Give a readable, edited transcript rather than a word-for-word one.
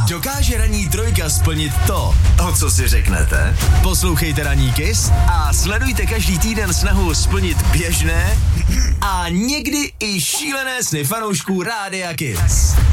Dokáže ranní trojka splnit to, o co si řeknete? Poslouchejte Ranní Kiss a sledujte každý týden snahu splnit běžné a někdy i šílené sny fanoušků Rádia Kiss.